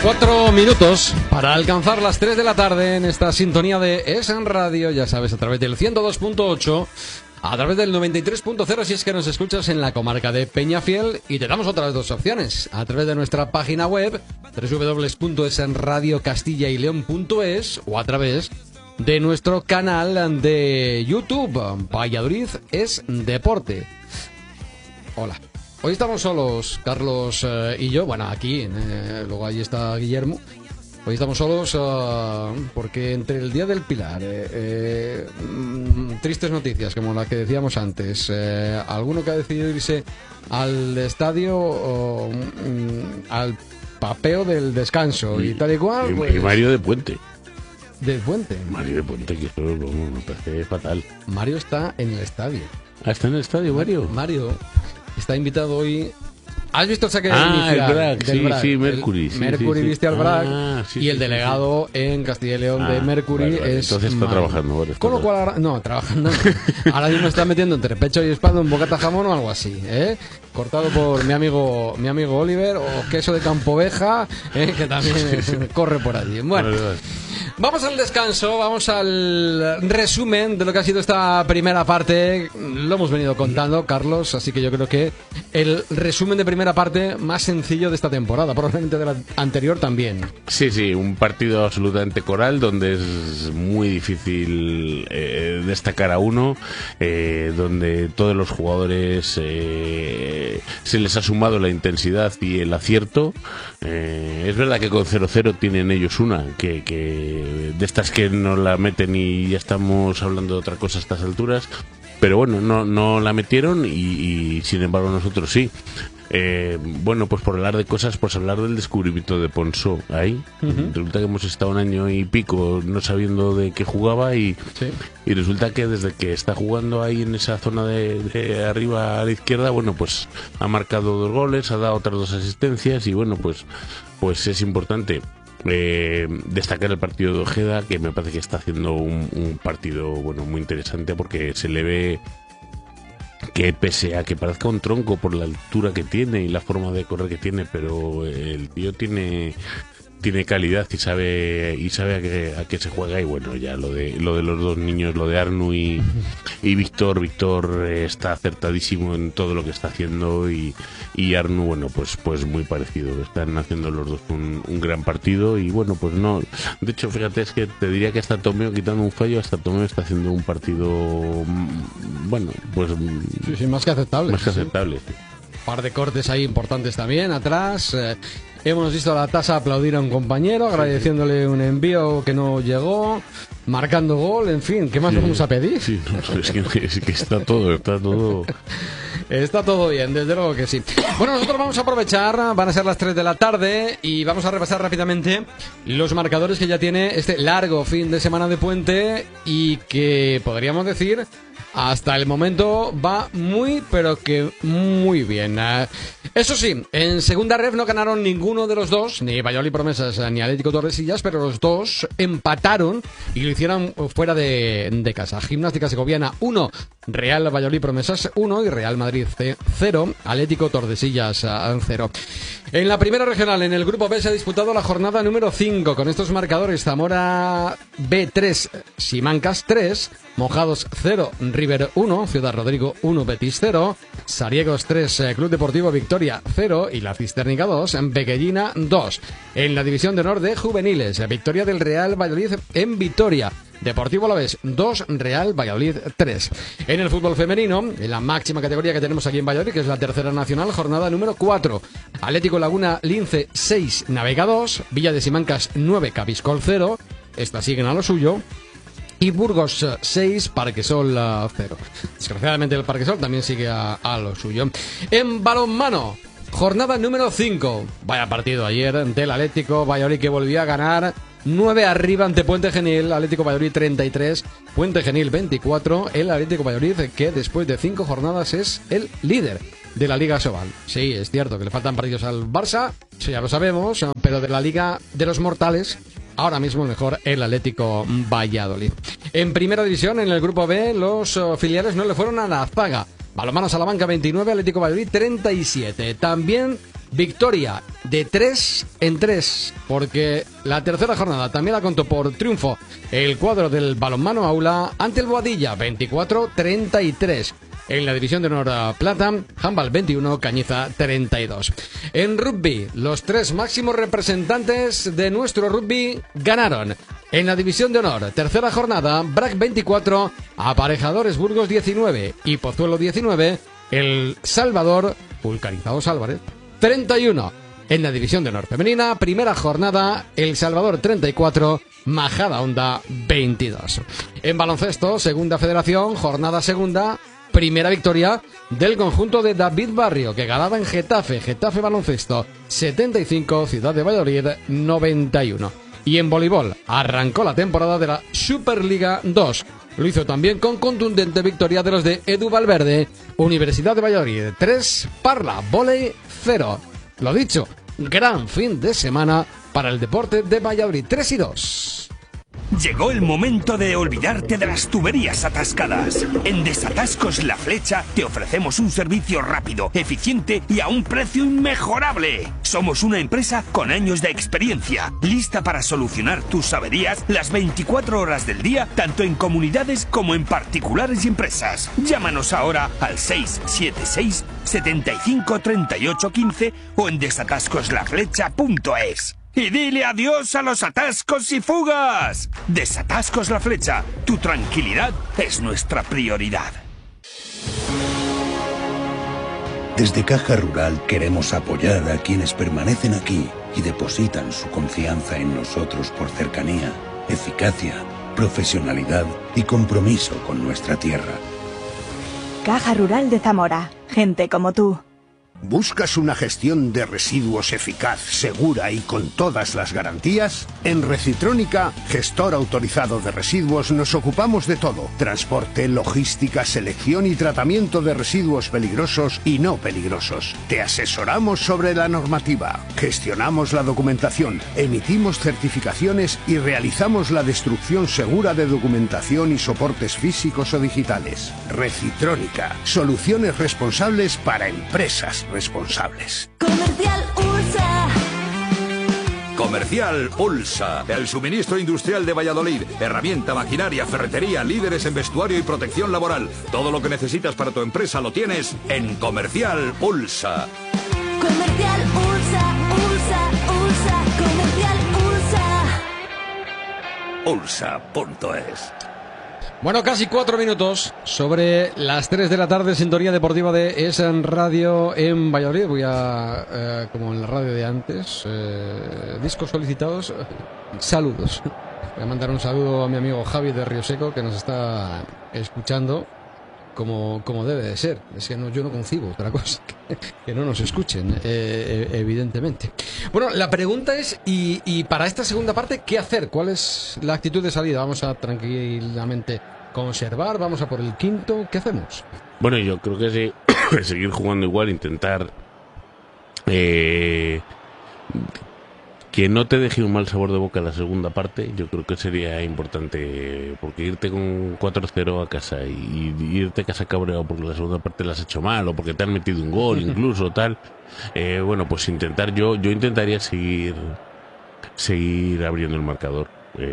4 minutos para alcanzar las 3 de la tarde en esta sintonía de ESN Radio, ya sabes, a través del 102.8, a través del 93.0 si es que nos escuchas en la comarca de Peñafiel, y te damos otras dos opciones, a través de nuestra página web www.esnradiocastillaileon.es o a través de nuestro canal de YouTube, Valladolid es Deporte. Hola. Hoy estamos solos, Carlos y yo, bueno, aquí, luego ahí está Guillermo. Hoy estamos solos porque entre el Día del Pilar, tristes noticias como las que decíamos antes, alguno que ha decidido irse al estadio, al papeo del descanso y tal y cual. Pues, y Mario de Puente. ¿De Puente? Mario de Puente, que eso me parece fatal. Mario está en el estadio. Ah, ¿está en el estadio, Mario? Mario está invitado hoy. ¿Has visto el saque inicial? El BRAC, sí, BRAC? sí, Mercury. Mercury viste al BRAC sí, y el delegado en Castilla y León de Mercury vale, es entonces está Mario. trabajando. Vale, Con lo cual, ahora, no, trabajando. Ahora mismo está metiendo entre pecho y espalda un bocata jamón o algo así, cortado por mi amigo Oliver, o queso de Campoveja, que también corre por allí. Bueno. Vale. Vamos al descanso, vamos al resumen de lo que ha sido esta primera parte. Lo hemos venido contando, Carlos, así que yo creo que el resumen de primera parte más sencillo de esta temporada, probablemente de la anterior también. Sí, un partido absolutamente coral donde es muy difícil destacar a uno, donde todos los jugadores se les ha sumado la intensidad y el acierto. Es verdad que con 0-0 tienen ellos una, que de estas que no la meten y ya estamos hablando de otra cosa a estas alturas, pero bueno, no la metieron y sin embargo nosotros sí. Bueno, pues por hablar de cosas, pues hablar del descubrimiento de Ponsó ahí. Resulta que hemos estado un año y pico no sabiendo de qué jugaba y resulta que desde que está jugando ahí en esa zona de arriba a la izquierda, bueno, pues ha marcado 2 goles, ha dado otras 2 asistencias y bueno, pues es importante destacar el partido de Ojeda, que me parece que está haciendo un partido bueno muy interesante, porque se le ve que pese a que parezca un tronco por la altura que tiene y la forma de correr que tiene, pero el tío tiene calidad y sabe a qué se juega. Y bueno, ya lo de los dos niños, lo de Arnu y Víctor está acertadísimo en todo lo que está haciendo, y Arnu, bueno, pues muy parecido. Están haciendo los dos un gran partido y bueno, pues no, de hecho, fíjate, es que te diría que hasta Tomeo, quitando un fallo, hasta Tomeo está haciendo un partido bueno, pues sí, más que aceptable. Sí. Par de cortes ahí importantes también atrás. Hemos visto a la tasa aplaudir a un compañero, agradeciéndole un envío que no llegó, marcando gol, en fin, ¿qué más vamos a pedir? Sí, no, es que está todo. Está todo bien, desde luego que sí. Bueno, nosotros vamos a aprovechar, van a ser las 3 de la tarde y vamos a repasar rápidamente los marcadores que ya tiene este largo fin de semana de puente y que podríamos decir hasta el momento va muy, pero que muy bien. Eso sí, en segunda ref no ganaron ninguno de los dos, ni Valladolid Promesas ni Atlético Tordesillas, pero los dos empataron y lo hicieron fuera de casa. Gimnástica Segoviana 1, Real Valladolid Promesas 1 y Real Madrid 0, Atlético Tordesillas 0. En la primera regional, en el grupo B, se ha disputado la jornada número 5 con estos marcadores: Zamora B 3, Simancas 3, Mojados 0, River 1, Ciudad Rodrigo 1, Betis 0, Sariegos 3, Club Deportivo Victoria 0 y La Cisternica 2, Beguellina 2. En la división de honor de juveniles, victoria del Real Valladolid en Vitoria, Deportivo Alavés 2, Real Valladolid 3. En el fútbol femenino, en la máxima categoría que tenemos aquí en Valladolid, que es la tercera nacional, jornada número 4. Atlético Laguna Lince 6, Navega 2, Villa de Simancas 9, Cabiscol 0. Estas siguen a lo suyo. Y Burgos 6, Parquesol 0. Desgraciadamente el Parquesol también sigue a lo suyo. En balonmano, jornada número 5. Vaya partido ayer del Atlético Valladolid, que volvió a ganar 9 arriba ante Puente Genil. Atlético Valladolid 33, Puente Genil 24. El Atlético Valladolid, que después de 5 jornadas es el líder de la Liga Sobal. Sí, es cierto que le faltan partidos al Barça, eso ya lo sabemos, pero de la Liga de los Mortales, ahora mismo mejor el Atlético Valladolid. En primera división, en el grupo B, los filiales no le fueron a la zaga. Balonmano Salamanca 29, Atlético Valladolid 37. También victoria de 3 en 3, porque la tercera jornada también la contó por triunfo el cuadro del balonmano Aula ante el Boadilla, 24-33. En la división de honor plata, Handball 21, Cañiza 32. En rugby, los 3 máximos representantes de nuestro rugby ganaron. En la división de honor, tercera jornada, BRAC 24, Aparejadores Burgos 19 y Pozuelo 19, El Salvador, Vulcanizados Álvarez, 31. En la división de honor femenina, primera jornada, El Salvador 34, Majadahonda 22. En baloncesto, segunda federación, jornada segunda, primera victoria del conjunto de David Barrio, que ganaba en Getafe Baloncesto 75, Ciudad de Valladolid 91. Y en voleibol arrancó la temporada de la Superliga 2. Lo hizo también con contundente victoria de los de Edu Valverde, Universidad de Valladolid 3, Parla Voley 0. Lo dicho, gran fin de semana para el deporte de Valladolid, 3 y 2. Llegó el momento de olvidarte de las tuberías atascadas. En Desatascos La Flecha te ofrecemos un servicio rápido, eficiente y a un precio inmejorable. Somos una empresa con años de experiencia, lista para solucionar tus averías las 24 horas del día, tanto en comunidades como en particulares y empresas. Llámanos ahora al 676 75 38 15 o en desatascoslaflecha.es. Y dile adiós a los atascos y fugas. Desatascos La Flecha. Tu tranquilidad es nuestra prioridad. Desde Caja Rural queremos apoyar a quienes permanecen aquí y depositan su confianza en nosotros por cercanía, eficacia, profesionalidad y compromiso con nuestra tierra. Caja Rural de Zamora. Gente como tú. ¿Buscas una gestión de residuos eficaz, segura y con todas las garantías? En Recitrónica, gestor autorizado de residuos, nos ocupamos de todo. Transporte, logística, selección y tratamiento de residuos peligrosos y no peligrosos. Te asesoramos sobre la normativa, gestionamos la documentación, emitimos certificaciones y realizamos la destrucción segura de documentación y soportes físicos o digitales. Recitrónica, soluciones responsables para empresas responsables. Comercial Ursa. Comercial Ulsa, el suministro industrial de Valladolid, herramienta, maquinaria, ferretería, líderes en vestuario y protección laboral. Todo lo que necesitas para tu empresa lo tienes en Comercial Ulsa. Comercial Ursa, Ursa, Ursa, Comercial Ursa. Ulsa.es. Bueno, casi 4 minutos sobre las 3 de la tarde, sintonía deportiva de Es Radio en Valladolid. Voy a, como en la radio de antes, discos solicitados, saludos. Voy a mandar un saludo a mi amigo Javi de Río Seco, que nos está escuchando como debe de ser. Es que yo no concibo otra cosa que no nos escuchen, evidentemente. Bueno, la pregunta es, y para esta segunda parte, ¿qué hacer? ¿Cuál es la actitud de salida? ¿Vamos a tranquilamente conservar? ¿Vamos a por el quinto? ¿Qué hacemos? Bueno, yo creo que sí, seguir jugando igual, intentar que no te deje un mal sabor de boca la segunda parte. Yo creo que sería importante, porque irte con 4-0 a casa y irte a casa cabreado porque la segunda parte la has hecho mal o porque te han metido un gol incluso tal, bueno, pues intentar, yo intentaría seguir abriendo el marcador.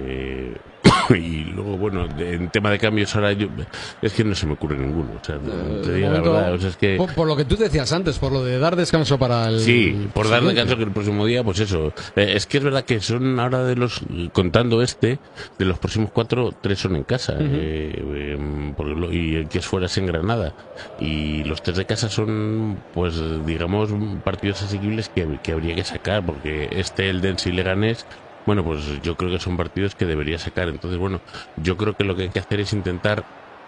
Y luego, bueno, en tema de cambios ahora es que no se me ocurre ninguno, o sea, te digo la verdad, o sea, es que por lo que tú decías antes, por lo de dar descanso para el... Sí, por dar descanso que el próximo día, pues eso, es que es verdad que son ahora contando de los próximos 4, 3 son en casa, y el que es fuera es en Granada, y los 3 de casa son, pues digamos, partidos asequibles que habría que sacar, porque el Dense y Leganés, bueno, pues yo creo que son partidos que debería sacar. Entonces, bueno, yo creo que lo que hay que hacer es intentar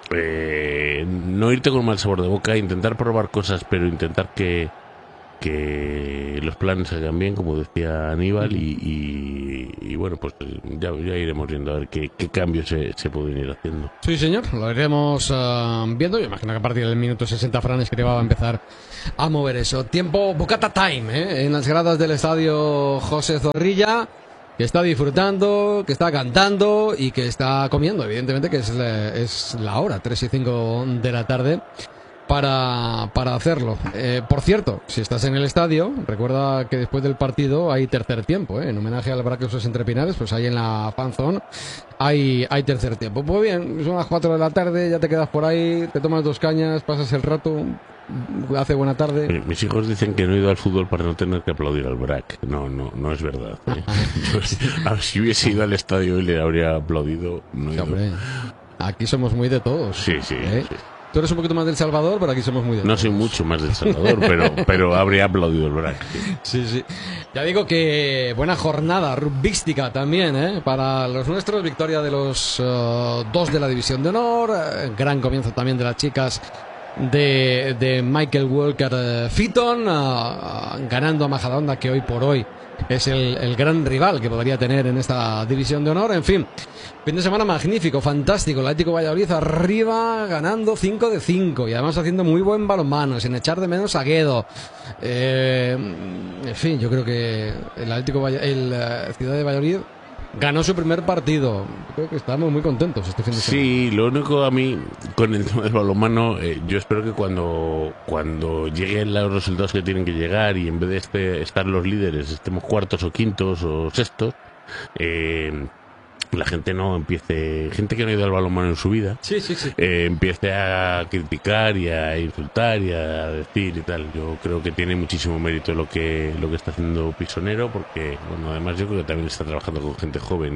no irte con mal sabor de boca, intentar probar cosas, pero intentar que los planes salgan bien, como decía Aníbal, y bueno, pues ya iremos viendo a ver qué cambios se pueden ir haciendo. Sí, señor, lo iremos viendo. Yo imagino que a partir del minuto 60 Fran Escribá va a empezar a mover eso. Tiempo Bocata Time, en las gradas del estadio José Zorrilla, que está disfrutando, que está cantando y que está comiendo, evidentemente, que es la hora, 3 y 5 de la tarde, para hacerlo. Por cierto, si estás en el estadio, recuerda que después del partido hay tercer tiempo, en homenaje al Bracos Entre Pinares, pues ahí en la fanzone hay tercer tiempo. Pues bien, son las 4 de la tarde, ya te quedas por ahí, te tomas 2 cañas, pasas el rato, hace buena tarde. Mis hijos dicen que no he ido al fútbol para no tener que aplaudir al BRAC. No es verdad. Si hubiese ido al estadio y le habría aplaudido, no he ido. Hombre, aquí somos muy de todos. Sí. Tú eres un poquito más del Salvador, pero aquí somos muy de todos. No soy mucho más del Salvador, pero habría aplaudido el BRAC. Sí. Ya digo que buena jornada rugbyística también, para los nuestros. Victoria de los 2 de la División de Honor. Gran comienzo también de las chicas de Michael Walker Fitton, ganando a Majadahonda, que hoy por hoy es el gran rival que podría tener en esta División de Honor. En fin, fin de semana magnífico, fantástico. El Atlético Valladolid arriba, ganando 5 de 5 y además haciendo muy buen balonmano, sin echar de menos a Guedo. En fin, yo creo que el Ciudad de Valladolid ganó su primer partido. Creo que estamos muy contentos este fin de semana. Sí, lo único a mí, con el tema del balonmano, yo espero que cuando lleguen los resultados que tienen que llegar y en vez de estar los líderes, estemos cuartos o quintos o sextos, la gente gente que no ha ido al balonmano en su vida, empiece a criticar y a insultar y a decir y tal. Yo creo que tiene muchísimo mérito lo que está haciendo Pisonero, porque bueno, además yo creo que también está trabajando con gente joven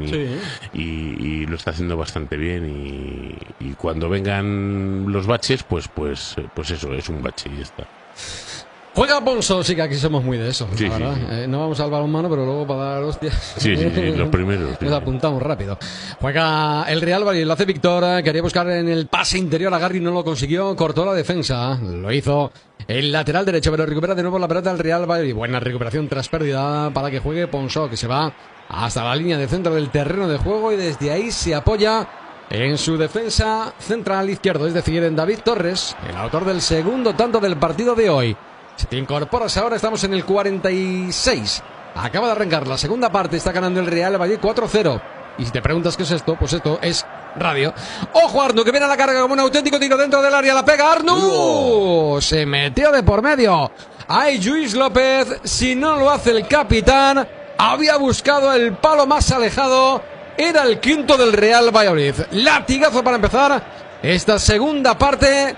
y lo está haciendo bastante bien, y cuando vengan los baches, pues eso es un bache y ya está. Juega Ponso, sí que aquí somos muy de eso, sí, la verdad. Sí. No vamos al balonmano, pero luego para dar hostias. Sí, los primeros. Nos apuntamos rápido. Juega el Real Valladolid, lo hace Víctor, quería buscar en el pase interior a Garry, no lo consiguió, cortó la defensa, lo hizo el lateral derecho, pero recupera de nuevo la pelota el Real Valladolid. Buena recuperación tras pérdida para que juegue Ponso, que se va hasta la línea de centro del terreno de juego y desde ahí se apoya en su defensa central izquierdo, es decir, en David Torres, el autor del segundo tanto del partido de hoy. Si te incorporas ahora, estamos en el 46. Acaba de arrancar la segunda parte, está ganando el Real Valladolid 4-0. Y si te preguntas qué es esto, pues esto es radio. ¡Ojo, Arnu, que viene a la carga como un auténtico tiro dentro del área! ¡La pega Arnu! Se metió de por medio. ¡Ay, Lluís López! Si no lo hace el capitán, había buscado el palo más alejado. Era el quinto del Real Valladolid. Latigazo para empezar esta segunda parte.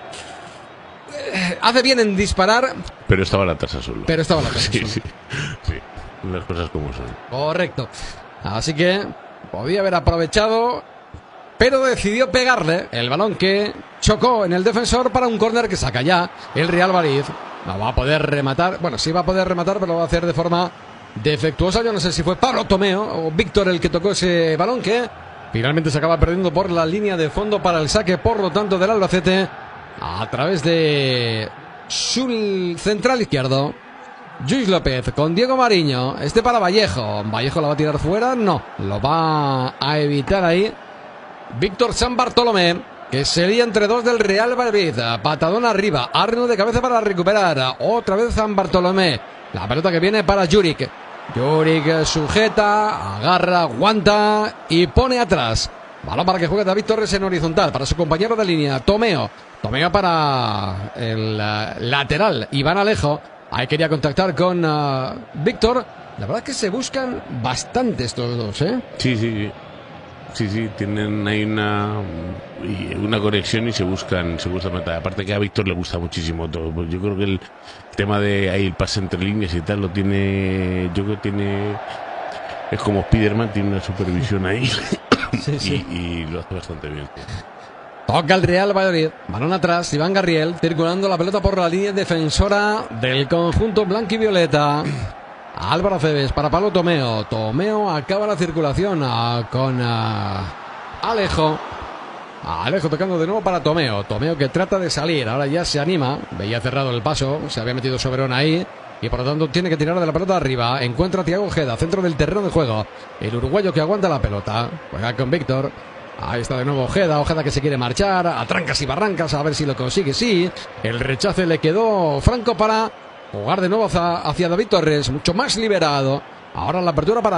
Hace bien en disparar. Pero estaba la tasa solo. Sí. Las cosas como son. Correcto. Así que podía haber aprovechado, pero decidió pegarle el balón que chocó en el defensor para un córner que saca ya el Real Valladolid. No va a poder rematar. Bueno, sí va a poder rematar, pero lo va a hacer de forma defectuosa. Yo no sé si fue Pablo Tomeo o Víctor el que tocó ese balón, que finalmente se acaba perdiendo por la línea de fondo para el saque, por lo tanto, del Albacete, a través de su central izquierdo, Lluís López con Diego Mariño. Este para Vallejo. Vallejo la va a tirar fuera. No, lo va a evitar ahí Víctor San Bartolomé, que sería entre dos del Real Valladolid. Patadón arriba, Arno de cabeza para recuperar. Otra vez San Bartolomé. La pelota que viene para Juric. Juric sujeta, agarra, aguanta y pone atrás. Balón para que juegue David Torres en horizontal para su compañero de línea, Tomeo para el lateral, Iván Alejo. Ahí quería contactar con Víctor. La verdad es que se buscan bastante estos dos, ¿eh? Sí, tienen ahí una conexión y se buscan meta. Aparte que a Víctor le gusta muchísimo todo. Pues yo creo que el tema de ahí el pase entre líneas y tal lo tiene, yo creo que tiene, es como Spiderman, tiene una supervisión ahí. Sí. Y lo hace bastante bien. Toca el Real Valladolid, balón atrás, Iván Garriel circulando la pelota por la línea defensora del conjunto blanquivioleta. Álvaro Cebes para Pablo Tomeo. Tomeo acaba la circulación con Alejo. Alejo tocando de nuevo para Tomeo. Tomeo que trata de salir, ahora ya se anima. Veía cerrado el paso, se había metido Soberón ahí y por lo tanto tiene que tirar de la pelota arriba. Encuentra a Thiago Ojeda, centro del terreno de juego. El uruguayo que aguanta la pelota, juega con Víctor. Ahí está de nuevo Ojeda que se quiere marchar a trancas y barrancas, a ver si lo consigue. Sí, el rechace le quedó franco para jugar de nuevo hacia David Torres, mucho más liberado. Ahora la apertura para